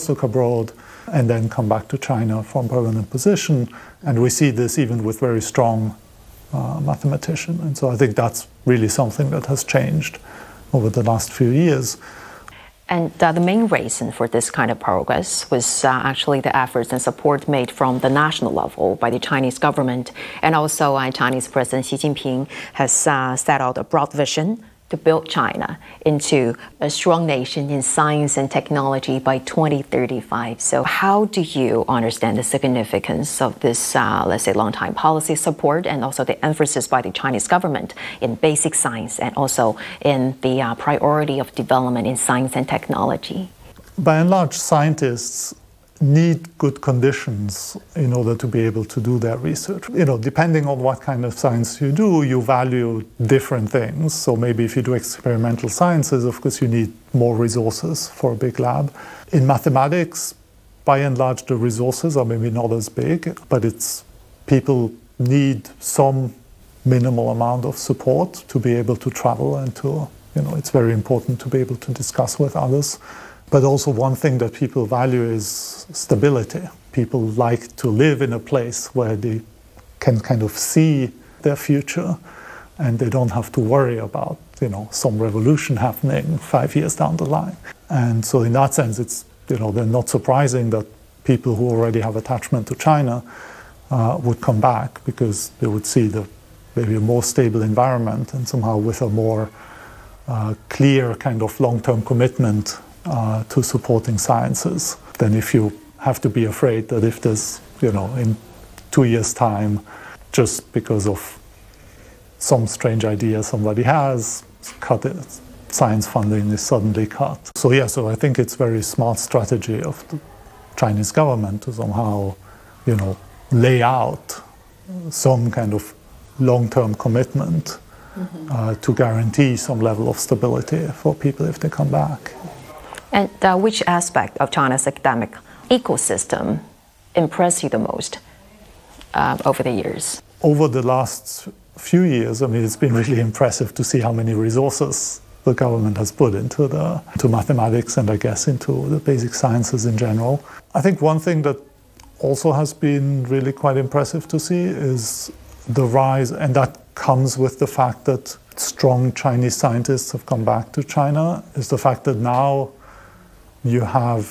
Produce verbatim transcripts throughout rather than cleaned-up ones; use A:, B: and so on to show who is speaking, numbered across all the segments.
A: postdoc abroad and then come back to China for a permanent position. And we see this even with very strong uh, mathematicians. And so I think that's really something that has changed over the last few years.
B: And uh, the main reason for this kind of progress was uh, actually the efforts and support made from the national level by the Chinese government. And also uh, Chinese President Xi Jinping has uh, set out a broad vision to build China into a strong nation in science and technology by twenty thirty-five. So how do you understand the significance of this, uh, let's say, long-time policy support and also the emphasis by the Chinese government in basic science and also in the uh, priority of development in science and technology?
A: By and large, scientists need good conditions in order to be able to do their research. You know, depending on what kind of science you do, you value different things. So maybe if you do experimental sciences, of course, you need more resources for a big lab. In mathematics, by and large, the resources are maybe not as big, but it's people need some minimal amount of support to be able to travel and to, you know, it's very important to be able to discuss with others. But also one thing that people value is stability. People like to live in a place where they can kind of see their future and they don't have to worry about, you know, some revolution happening five years down the line. And so in that sense, it's, you know, they're not surprising that people who already have attachment to China uh, would come back because they would see the maybe a more stable environment and somehow with a more uh, clear kind of long-term commitment Uh, to supporting sciences, then if you have to be afraid that if there's, you know, in two years' time, just because of some strange idea somebody has, cut it, science funding is suddenly cut. So yeah, so I think it's very smart strategy of the Chinese government to somehow, you know, lay out some kind of long-term commitment mm-hmm. uh, to guarantee some level of stability for people if they come back.
B: And uh, which aspect of China's academic ecosystem impressed you the most uh, over the years?
A: Over the last few years, I mean, it's been really impressive to see how many resources the government has put into the to mathematics and I guess into the basic sciences in general. I think one thing that also has been really quite impressive to see is the rise, and that comes with the fact that strong Chinese scientists have come back to China, is the fact that now you have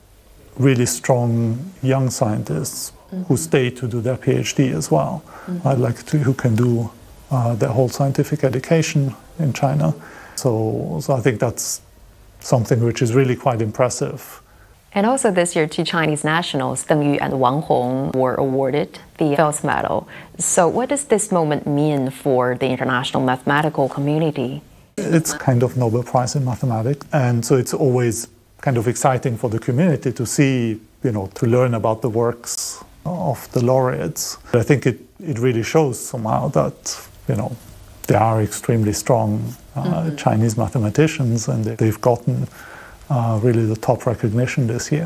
A: really strong young scientists mm-hmm. who stay to do their PhD as well. Mm-hmm. I'd like to, who can do uh, their whole scientific education in China. So, so I think that's something which is really quite impressive.
B: And also this year, two Chinese nationals, Deng Yu and Wang Hong, were awarded the Fields Medal. So what does this moment mean for the international mathematical community?
A: It's kind of Nobel Prize in mathematics, and so it's always kind of exciting for the community to see, you know, to learn about the works of the laureates. I think it, it really shows somehow that, you know, there are extremely strong uh, mm-hmm. Chinese mathematicians and they've gotten uh, really the top recognition this year.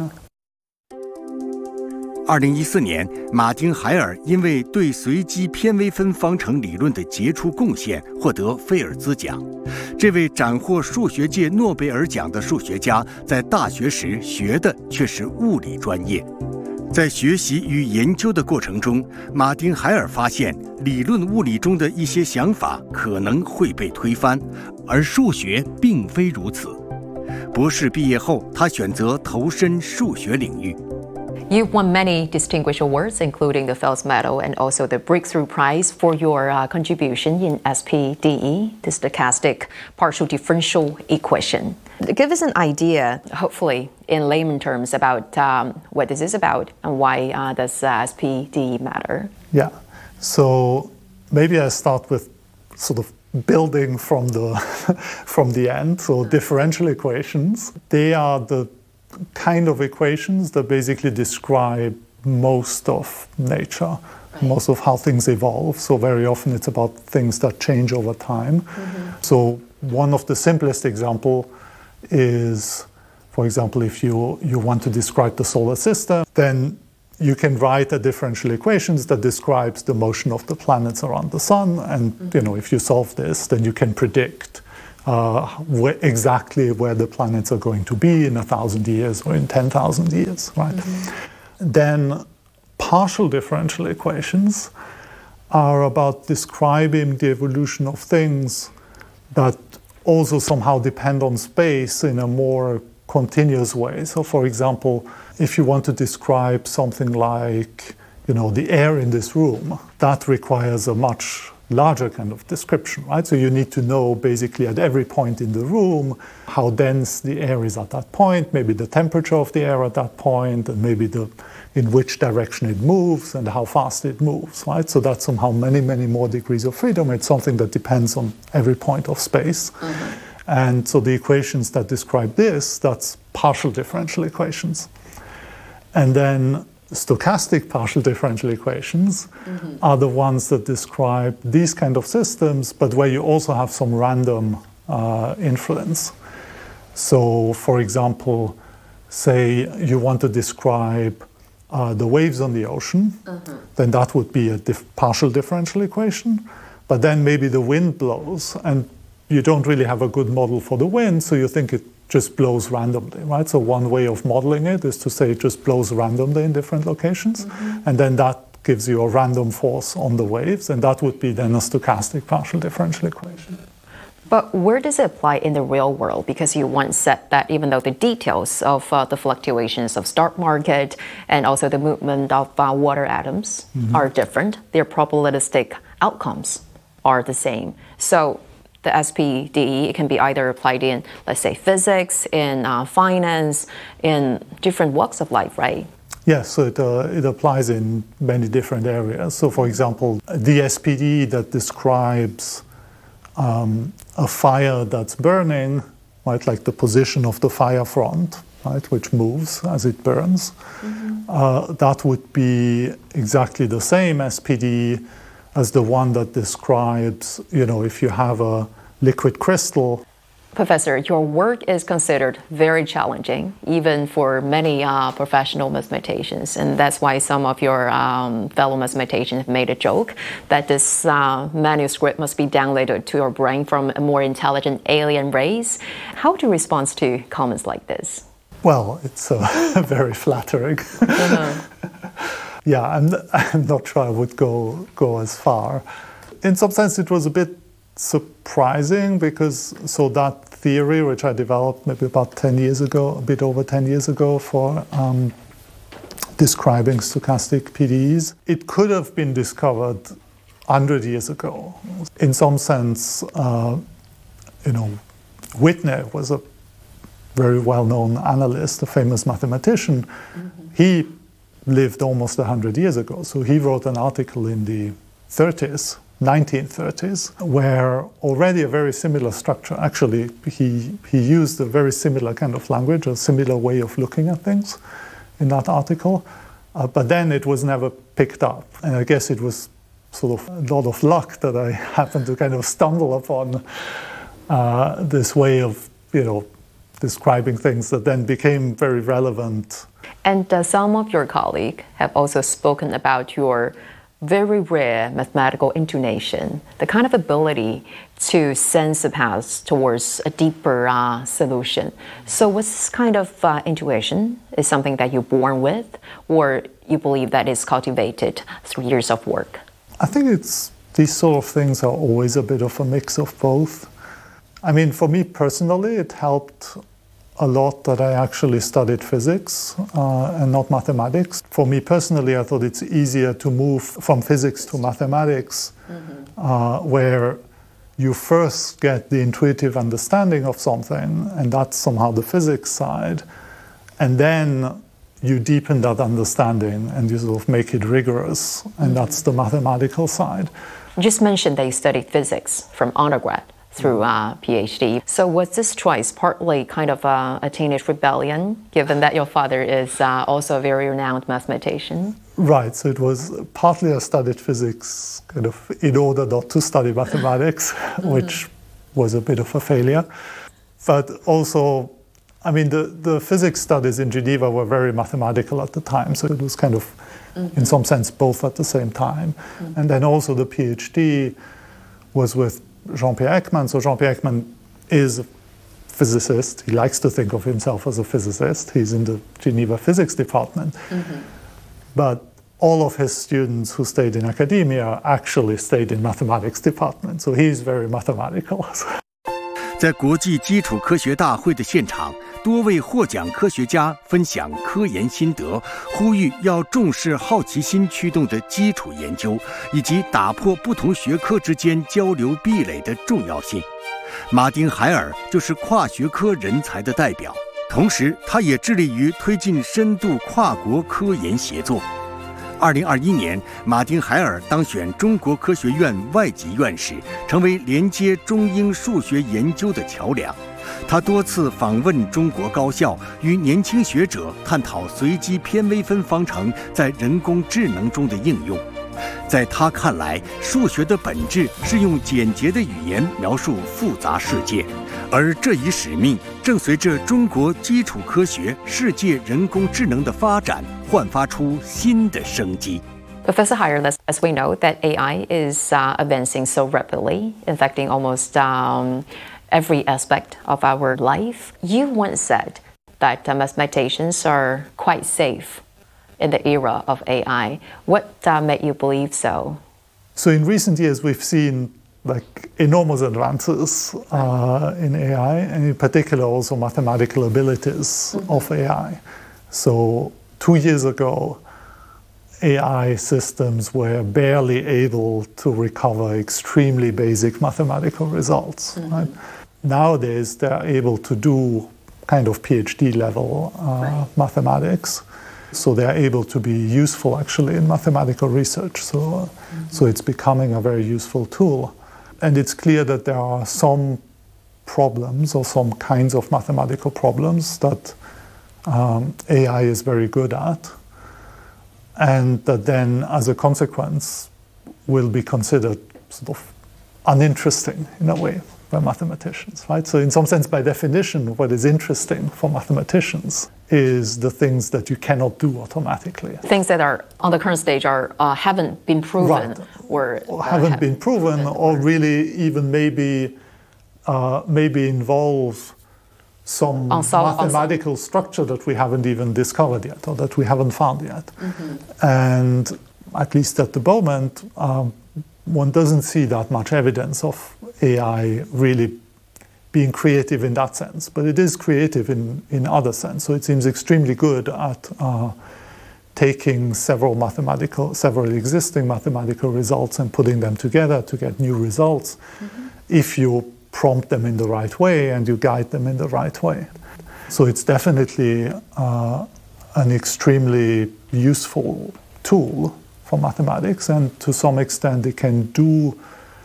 C: 二零一四年，马丁海尔因为对随机偏微分方程理论的杰出贡献获得菲尔兹奖。这位斩获数学界诺贝尔奖的数学家，在大学时学的却是物理专业。在学习与研究的过程中，马丁海尔发现理论物理中的一些想法可能会被推翻，而数学并非如此。博士毕业后，他选择投身数学领域。
B: You've won many distinguished awards, including the Fields Medal and also the Breakthrough Prize for your uh, contribution in S P D E, the stochastic partial differential equation. Give us an idea, hopefully in layman terms, about um, what this is about and why uh, does uh, S P D E matter?
A: Yeah, so maybe I start with sort of building from the from the end. So differential equations, they are the kind of equations that basically describe most of nature, right. most of how things evolve. So very often it's about things that change over time. Mm-hmm. So one of the simplest example is, for example, if you, you want to describe the solar system, then you can write a differential equations that describes the motion of the planets around the sun. And mm-hmm. you know, if you solve this, then you can predict uh, where, exactly where the planets are going to be in a thousand years or in ten thousand years, right? Mm-hmm. Then partial differential equations are about describing the evolution of things that also somehow depend on space in a more continuous way. So, for example, if you want to describe something like, you know, the air in this room, that requires a much larger kind of description, right? So you need to know basically at every point in the room how dense the air is at that point, maybe the temperature of the air at that point, and maybe the in which direction it moves and how fast it moves, right? So that's somehow many, many more degrees of freedom. It's something that depends on every point of space. Mm-hmm. And so the equations that describe this, that's partial differential equations. And then stochastic partial differential equations mm-hmm. are the ones that describe these kind of systems, but where you also have some random uh, influence. So, for example, say you want to describe uh, the waves on the ocean, mm-hmm. then that would be a dif- partial differential equation. But then maybe the wind blows, and you don't really have a good model for the wind, so you think it just blows randomly, right? So one way of modeling it is to say it just blows randomly in different locations, mm-hmm. and then that gives you a random force on the waves, and that would be then a stochastic partial differential equation.
B: But where does it apply in the real world? Because you once said that even though the details of uh, the fluctuations of stock market and also the movement of uh, water atoms mm-hmm. are different, their probabilistic outcomes are the same. So the S P D E, it can be either applied in, let's say, physics, in uh, finance, in different walks of life, right?
A: Yes, so it, uh, it applies in many different areas. So, for example, the S P D E that describes um, a fire that's burning, right, like the position of the fire front, right, which moves as it burns, mm-hmm. uh, that would be exactly the same S P D E as the one that describes, you know, if you have a liquid crystal.
B: Professor, your work is considered very challenging, even for many uh, professional mathematicians, and that's why some of your um, fellow mathematicians have made a joke that this uh, manuscript must be downloaded to your brain from a more intelligent alien race. How do you respond to comments like this?
A: Well, it's uh, very flattering. Uh-huh. Yeah, I'm, I'm not sure I would go go as far. In some sense, it was a bit surprising because so that theory, which I developed maybe about ten years ago, a bit over ten years ago for um, describing stochastic P D Es, it could have been discovered one hundred years ago. In some sense, uh, you know, Whitney was a very well-known analyst, a famous mathematician. Mm-hmm. He lived almost one hundred years ago. So he wrote an article in the thirties, nineteen thirties, where already a very similar structure, actually he, he used a very similar kind of language, a similar way of looking at things in that article, uh, but then it was never picked up. And I guess it was sort of a lot of luck that I happened to kind of stumble upon uh, this way of, you know, describing things that then became very relevant.
B: And uh, some of your colleagues have also spoken about your very rare mathematical intonation, the kind of ability to sense a path towards a deeper uh, solution. So what's this kind of uh, intuition? Is something that you're born with, or you believe that is cultivated through years of work?
A: I think it's these sort of things are always a bit of a mix of both. I mean, for me personally, it helped a lot that I actually studied physics uh, and not mathematics. For me personally, I thought it's easier to move from physics to mathematics, mm-hmm. uh, where you first get the intuitive understanding of something, and that's somehow the physics side, and then you deepen that understanding and you sort of make it rigorous, and mm-hmm. that's the mathematical side.
B: You just mentioned that you studied physics from undergrad through uh, PhD. So was this choice partly kind of a, a teenage rebellion, given that your father is uh, also a very renowned mathematician?
A: Right, so it was partly I studied physics kind of in order not to study mathematics, mm-hmm. which was a bit of a failure. But also, I mean, the, the physics studies in Geneva were very mathematical at the time, so it was kind of, mm-hmm. in some sense, both at the same time. Mm-hmm. And then also the PhD was with Jean-Pierre Ekman. So Jean-Pierre Ekman is a physicist. He likes to think of himself as a physicist. He's in the Geneva physics department. Mm-hmm. But all of his students who stayed in academia actually stayed in mathematics department. So he's very mathematical.
C: 在国际基础科学大会的现场，多位获奖科学家分享科研心得，呼吁要重视好奇心驱动的基础研究，以及打破不同学科之间交流壁垒的重要性。马丁·海尔就是跨学科人才的代表，同时他也致力于推进深度跨国科研协作。二零二一年，马丁·海尔当选中国科学院外籍院士，成为连接中英数学研究的桥梁。他多次访问中国高校，与年轻学者探讨随机偏微分方程在人工智能中的应用。在他看来，数学的本质是用简洁的语言描述复杂世界，而这一使命正随着中国基础科学、世界人工智能的发展焕发出新的生机。
B: Professor Haier, as we know, that A I is uh, advancing so rapidly, affecting almost um, every aspect of our life. You once said that uh, mathematicians are quite safe in the era of A I. What uh, made you believe so?
A: So in recent years, we've seen like enormous advances uh, in A I, and in particular also mathematical abilities mm-hmm. of A I. So two years ago, A I systems were barely able to recover extremely basic mathematical results. Mm-hmm. Right? Nowadays, they're able to do kind of PhD level uh, right. mathematics. So they're able to be useful actually in mathematical research. So, mm-hmm. so it's becoming a very useful tool. And it's clear that there are some problems or some kinds of mathematical problems that um, A I is very good at, and that then as a consequence will be considered sort of uninteresting in a way by mathematicians, right? So in some sense, by definition, what is interesting for mathematicians is the things that you cannot do automatically.
B: Things that are on the current stage are uh, haven't been proven,
A: right.
B: or,
A: or haven't have been proven, proven, or really even maybe uh, maybe involve some
B: Ensemble,
A: mathematical ensemble. structure that we haven't even discovered yet, or that we haven't found yet. Mm-hmm. And at least at the moment, um, one doesn't see that much evidence of A I really being creative in that sense, but it is creative in, in other sense. So it seems extremely good at uh, taking several mathematical, several existing mathematical results and putting them together to get new results, mm-hmm. if you prompt them in the right way and you guide them in the right way. So it's definitely uh, an extremely useful tool for mathematics, and to some extent it can do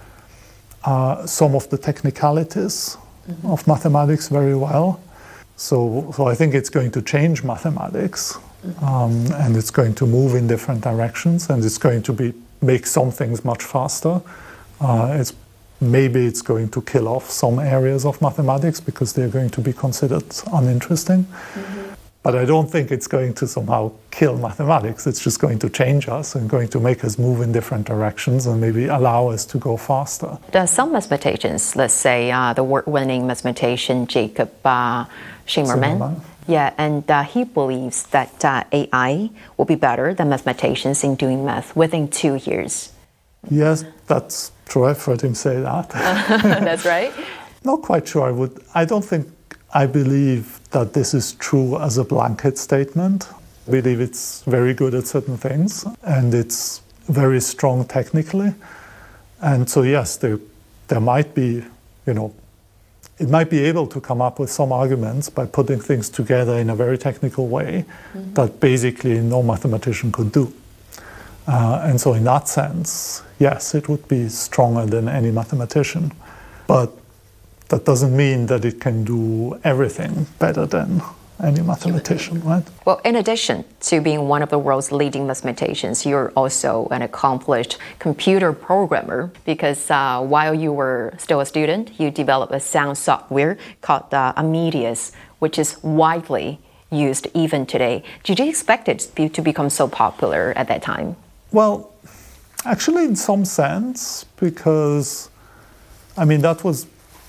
A: uh, some of the technicalities mm-hmm. of mathematics very well. So, so I think it's going to change mathematics, mm-hmm. um, and it's going to move in different directions, and it's going to be make some things much faster. Uh, it's maybe it's going to kill off some areas of mathematics because they're going to be considered uninteresting. Mm-hmm. But I don't think it's going to somehow kill mathematics. It's just going to change us and going to make us move in different directions and maybe allow us to go faster.
B: There are some mathematicians, let's say uh, the award-winning mathematician Jacob uh, Shimmerman. Shimmerman. Yeah, and uh, he believes that uh, A I will be better than mathematicians in doing math within two years.
A: Yes, that's true. I've heard him say that.
B: That's right.
A: Not quite sure. I would. I don't think. I believe that this is true as a blanket statement. I believe it's very good at certain things, and it's very strong technically. And so, yes, there, there might be, you know, it might be able to come up with some arguments by putting things together in a very technical way mm-hmm. that basically no mathematician could do. Uh, and so in that sense, yes, it would be stronger than any mathematician. But that doesn't mean that it can do everything better than any mathematician, right?
B: Well, in addition to being one of the world's leading mathematicians, you're also an accomplished computer programmer because uh, while you were still a student, you developed a sound software called uh, Amadeus, which is widely used even today. Did you expect it to become so popular at that time?
A: Well, actually in some sense, because, I mean, that was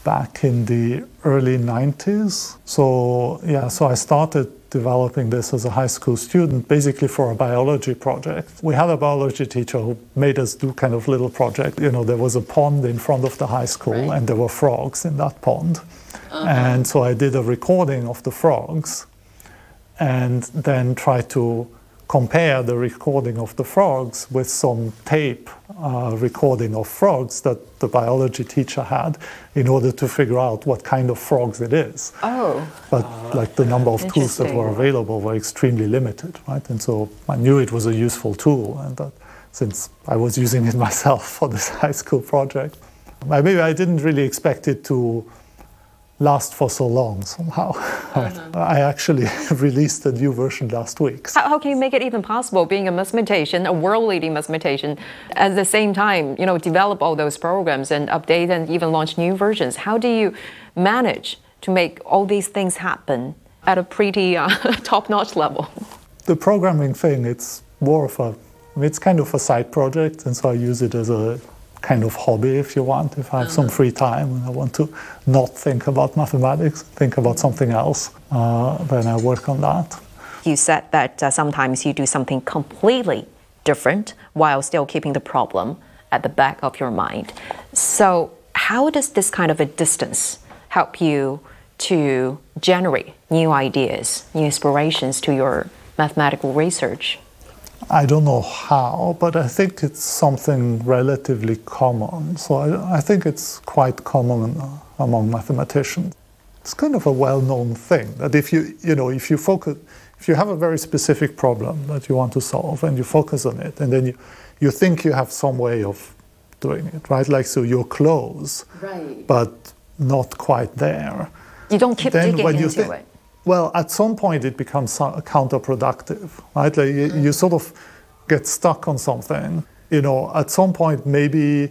A: back in the early nineties. So yeah, so I started developing this as a high school student, basically for a biology project. We had a biology teacher who made us do kind of little project. You know, there was a pond in front of the high school, right, and there were frogs in that pond. Uh-huh. And so I did a recording of the frogs and then tried to compare the recording of the frogs with some tape uh, recording of frogs that the biology teacher had in order to figure out what kind of frogs it is.
B: Oh.
A: But like the number of tools that were available were extremely limited, right? And so I knew it was a useful tool, and that since I was using it myself for this high school project, maybe I didn't really expect it to last for so long somehow. Uh-huh. I actually released a new version last week.
B: How, how can you make it even possible, being a mathematician, a world-leading mathematician, at the same time, you know, develop all those programs and update and even launch new versions? How do you manage to make all these things happen at a pretty uh, top-notch level?
A: The programming thing, it's more of a, it's kind of a side project, and so I use it as a kind of hobby, if you want. If I have uh-huh. some free time and I want to not think about mathematics, think about something else, uh, then I work on that.
B: You said that uh, sometimes you do something completely different while still keeping the problem at the back of your mind. So how does this kind of a distance help you to generate new ideas, new inspirations to your mathematical research?
A: I don't know how, but I think it's something relatively common. So I, I think it's quite common uh, among mathematicians. It's kind of a well-known thing that if you, you know, if you focus, if you have a very specific problem that you want to solve and you focus on it, and then you, you think you have some way of doing it, right? Like, so you're close, right, but not quite there.
B: You don't keep
A: then
B: digging
A: when you
B: into
A: think,
B: it.
A: Well, at some point it becomes counterproductive, right? Like you, you sort of get stuck on something. You know, at some point maybe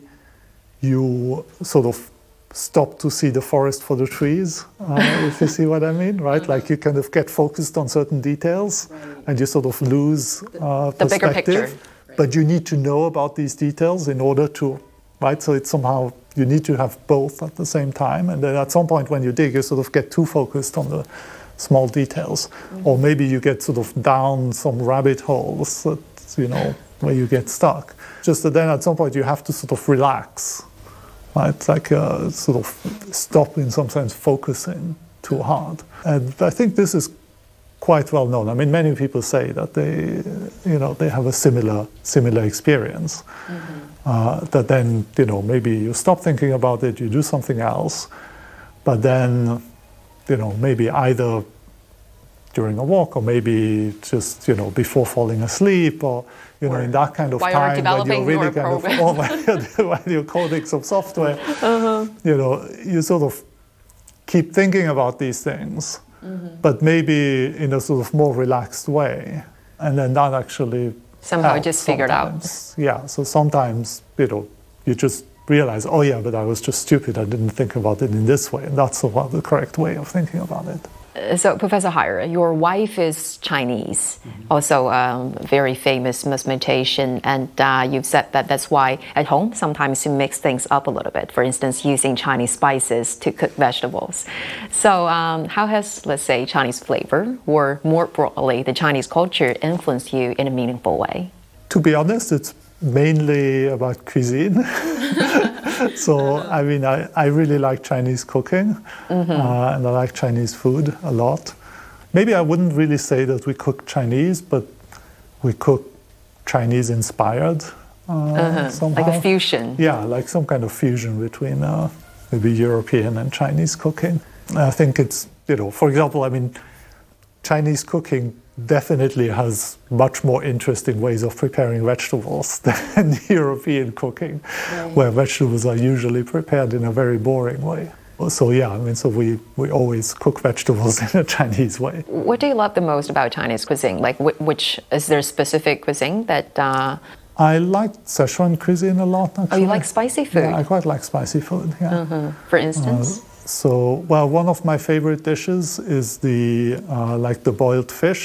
A: you sort of stop to see the forest for the trees, uh, if you see what I mean, right? Like you kind of get focused on certain details, right, and you sort of lose uh,
B: the bigger picture.
A: Right. But you need to know about these details in order to, right? So it's somehow, you need to have both at the same time. And then at some point when you dig, you sort of get too focused on the small details, mm-hmm. or maybe you get sort of down some rabbit holes that, you know, where you get stuck. Just that then at some point you have to sort of relax, right? It's like uh, sort of stop, in some sense, focusing too hard. And I think this is quite well known. I mean, many people say that they, you know, they have a similar similar experience. Mm-hmm. Uh, that then, you know, maybe you stop thinking about it, you do something else, but then, you know, maybe either during a walk or maybe just, you know, before falling asleep, or, you know, in that kind of time when you're really kind of, oh, when, you're, when you're coding some software, uh-huh. you know, you sort of keep thinking about these things, mm-hmm. but maybe in a sort of more relaxed way. And then that actually
B: somehow just figured
A: out. Yeah, so sometimes, you know, you just realize, oh yeah, but I was just stupid, I didn't think about it in this way. And that's the correct way of thinking about it.
B: Uh, so, Professor Haier, your wife is Chinese, mm-hmm. also a very famous mathematician, and uh, you've said that that's why at home sometimes you mix things up a little bit, for instance, using Chinese spices to cook vegetables. So um, how has, let's say, Chinese flavor, or more broadly, the Chinese culture influenced you in a meaningful way?
A: To be honest, it's mainly about cuisine. So, I mean, I, I really like Chinese cooking, mm-hmm. uh, and I like Chinese food a lot. Maybe I wouldn't really say that we cook Chinese, but we cook Chinese-inspired uh, uh-huh. somehow.
B: Like a fusion.
A: Yeah, like some kind of fusion between uh, maybe European and Chinese cooking. I think it's, you know, for example, I mean, Chinese cooking definitely has much more interesting ways of preparing vegetables than European cooking, right, where vegetables are usually prepared in a very boring way. So yeah, I mean, so we, we always cook vegetables in a Chinese way.
B: What do you love the most about Chinese cuisine? Like, which, is there a specific cuisine that... Uh...
A: I like Szechuan cuisine a lot, actually.
B: Oh, you like spicy food?
A: Yeah, I quite like spicy food, yeah.
B: Uh-huh. For instance? Uh,
A: So, well, one of my favorite dishes is the, uh, like the boiled fish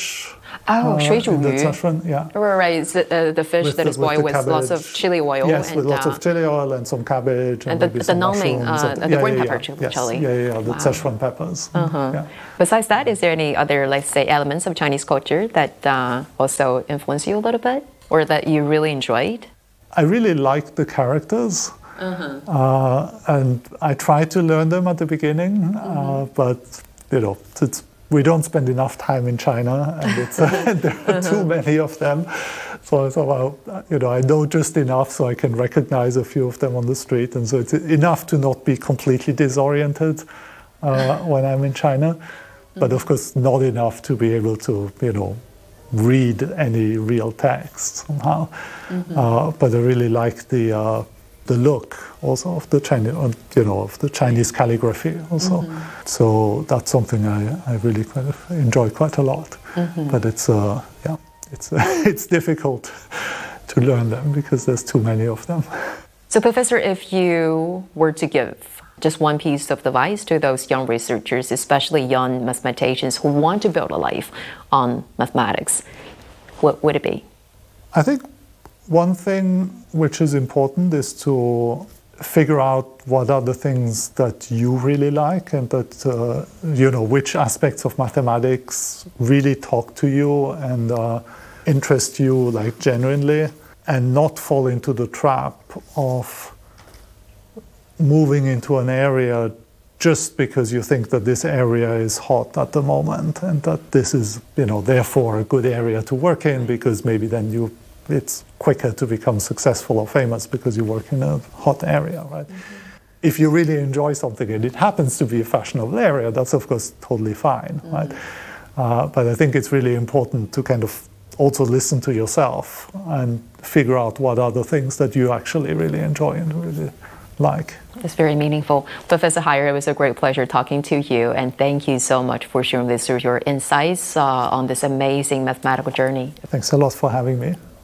B: Oh,
A: uh,
B: 水煮
A: in the
B: 鱼.
A: Zheshun, yeah.
B: Right, right. It's the, uh, the fish
A: With
B: that
A: the-
B: is
A: with
B: boiled
A: the
B: with, lots of
A: cabbage.
B: chili oil.
A: Yes,
B: and,
A: with lots
B: uh,
A: of chili oil and some cabbage and,
B: and the-
A: maybe
B: the
A: some
B: naming,
A: mushrooms.
B: uh,
A: and-
B: the
A: yeah,
B: green
A: yeah,
B: pepper
A: yeah.
B: chili-
A: Yes.
B: chili.
A: Yeah, yeah, yeah, the
B: Wow.
A: Szechuan peppers.
B: Uh-huh.
A: Yeah.
B: Besides that, is there any other, let's say, elements of Chinese culture that uh, also influence you a little bit, or that you really enjoyed?
A: I really like the characters.
B: Uh-huh.
A: Uh, and I tried to learn them at the beginning, uh,
B: Mm-hmm.
A: but you know, it's, we don't spend enough time in China, and it's, uh, there are too many of them. So I thought, well, you know, I know just enough so I can recognize a few of them on the street, and so it's enough to not be completely disoriented uh, when I'm in China, but of course not enough to be able to, you know, read any real text somehow. Mm-hmm. Uh, but I really like the uh, the look also of the Chinese, you know, of the Chinese calligraphy also. Mm-hmm. So that's something I, I really kind of enjoy quite a lot. Mm-hmm. But it's uh, yeah, it's it's difficult to learn them because there's too many of them.
B: So, Professor, if you were to give just one piece of advice to those young researchers, especially young mathematicians who want to build a life on mathematics, what would it be?
A: I think one thing which is important is to figure out what are the things that you really like and that, uh, you know, which aspects of mathematics really talk to you and uh, interest you, like, genuinely, and not fall into the trap of moving into an area just because you think that this area is hot at the moment and that this is, you know, therefore a good area to work in because maybe then you it's quicker to become successful or famous because you work in a hot area, right? Mm-hmm. If you really enjoy something and it happens to be a fashionable area, that's of course totally fine, mm-hmm. right? Uh, but I think it's really important to kind of also listen to yourself and figure out what are the things that you actually really enjoy and really like.
B: It's very meaningful. Professor Haier, it was a great pleasure talking to you, and thank you so much for sharing this, your insights uh, on this amazing mathematical journey.
A: Thanks a lot for having me.